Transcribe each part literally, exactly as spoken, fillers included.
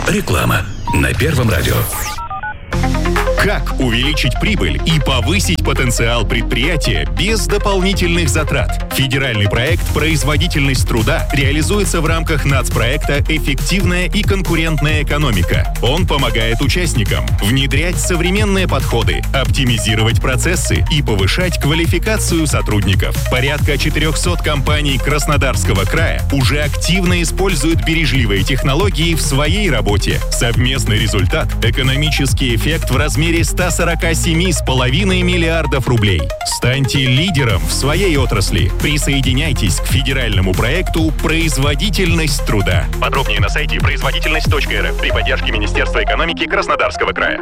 Реклама на Первом радио. Как увеличить прибыль и повысить потенциал предприятия без дополнительных затрат? Федеральный проект «Производительность труда» реализуется в рамках нацпроекта «Эффективная и конкурентная экономика». Он помогает участникам внедрять современные подходы, оптимизировать процессы и повышать квалификацию сотрудников. Порядка четырехсот компаний Краснодарского края уже активно используют бережливые технологии в своей работе. Совместный результат – экономический эффект в размере ста сорока семи целых пяти десятых миллиардов рублей. Станьте лидером в своей отрасли. Присоединяйтесь к федеральному проекту «Производительность труда». Подробнее на сайте производительность точка эр эф при поддержке Министерства экономики Краснодарского края.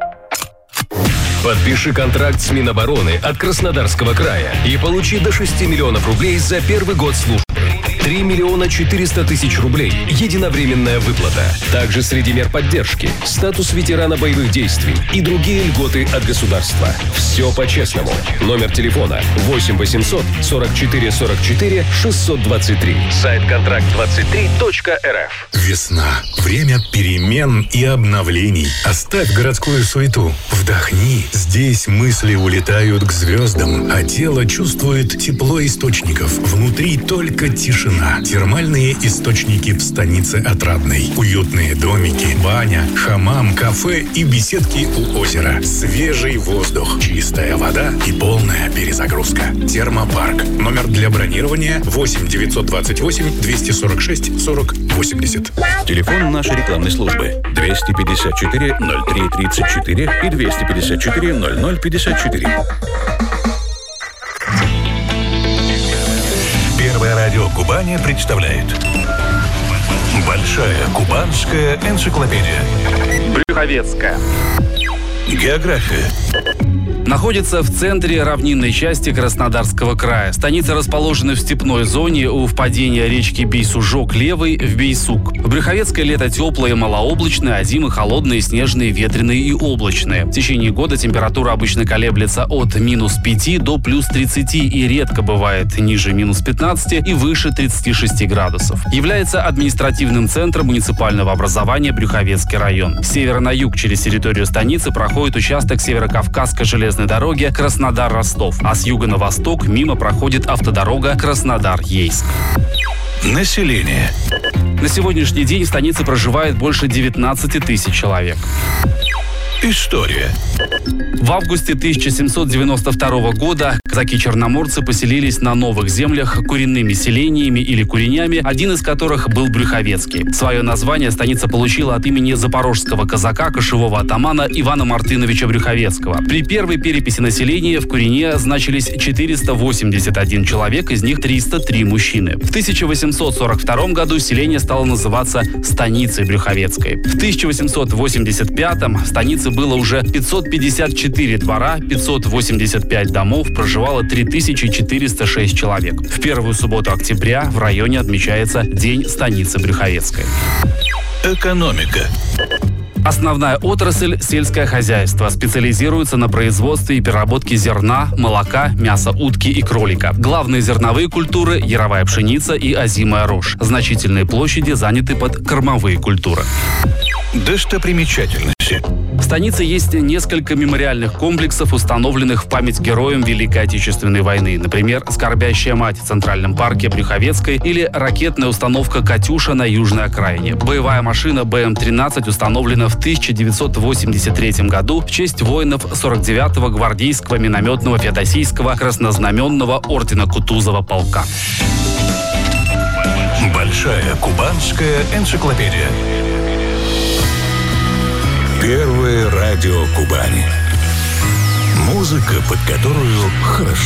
Подпиши контракт с Минобороны от Краснодарского края и получи до шести миллионов рублей за первый год службы. три миллиона четыреста тысяч рублей. Единовременная выплата. Также среди мер поддержки статус ветерана боевых действий и другие льготы от государства. Все по-честному. Номер телефона восемь восемьсот сорок четыре сорок четыре шестьсот двадцать три. Сайт контракт двадцать три точка эр эф. Весна. Время перемен и обновлений. Оставь городскую суету. Вдохни. Здесь мысли улетают к звездам, а тело чувствует тепло источников. Внутри только тишина. Термальные источники в станице Отрадной. Уютные домики, баня, хамам, кафе и беседки у озера. Свежий воздух, чистая вода и полная перезагрузка. Термопарк. Номер для бронирования восемь девятьсот двадцать восемь двести сорок шесть сорок восемьдесят. Телефон нашей рекламной службы двести пятьдесят четыре ноль три тридцать четыре и двести пятьдесят четыре ноль ноль пятьдесят четыре. Первое радио Кубани представляет Большая кубанская энциклопедия. Брюховецкая. География. Находится в центре равнинной части Краснодарского края. Станица расположена в степной зоне у впадения речки Бейсужок-Левый в Бейсук. В Брюховецкое лето теплое и малооблачное, а зимы холодные, снежные, ветреные и облачные. В течение года температура обычно колеблется от минус пяти до плюс тридцати и редко бывает ниже минус пятнадцати и выше тридцати шести градусов. Является административным центром муниципального образования Брюховецкий район. С севера на юг через территорию станицы проходит участок Северокавказской железной дороги Краснодар-Ростов, а с юга на восток мимо проходит автодорога Краснодар-Ейск. Население. На сегодняшний день в станице проживает больше девятнадцати тысяч человек. История. В августе тысяча семьсот девяносто второго года казаки-черноморцы поселились на новых землях коренными селениями или куренями, один из которых был Брюховецкий. Свое название станица получила от имени запорожского казака, кошевого атамана Ивана Мартыновича Брюховецкого. При первой переписи населения в курене значились четыреста восемьдесят один человек, из них триста три мужчины. В тысяча восемьсот сорок втором году селение стало называться станицей Брюховецкой. В тысяча восемьсот восемьдесят пятом в станице было уже пятьсот пятьдесят четыре двора, пятьсот восемьдесят пять домов, проживало три тысячи четыреста шесть человек. В первую субботу октября в районе отмечается День станицы Брюховецкой. Экономика. Основная отрасль – сельское хозяйство. Специализируется на производстве и переработке зерна, молока, мяса утки и кролика. Главные зерновые культуры – яровая пшеница и озимая рожь. Значительные площади заняты под кормовые культуры. Достопримечательности. В станице есть несколько мемориальных комплексов, установленных в память героям Великой Отечественной войны. Например, «Скорбящая мать» в Центральном парке Брюховецкой или ракетная установка «Катюша» на южной окраине. Боевая машина бэ эм тринадцать установлена в тысяча девятьсот восемьдесят третьем году в честь воинов сорок девятого гвардейского минометного феодосийского краснознаменного ордена Кутузова полка. Большая кубанская энциклопедия. Первое радио Кубани. Музыка, под которую хорошо